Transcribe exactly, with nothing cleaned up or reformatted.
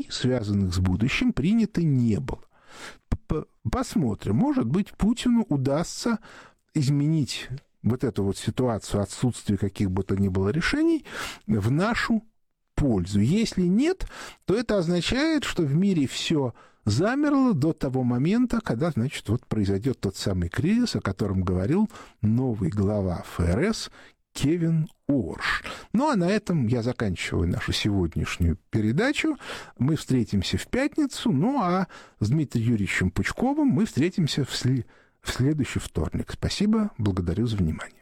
решений, связанных с будущим, принято не было. Посмотрим. Может быть, Путину удастся изменить вот эту вот ситуацию отсутствия каких бы то ни было решений в нашу пользу. Если нет, то это означает, что в мире все замерло до того момента, когда, значит, вот произойдет тот самый кризис, о котором говорил новый глава ФРС Кевин Уорш. Ну, а на этом я заканчиваю нашу сегодняшнюю передачу. Мы встретимся в пятницу, ну, а с Дмитрием Юрьевичем Пучковым мы встретимся в, сли- в следующий вторник. Спасибо, благодарю за внимание.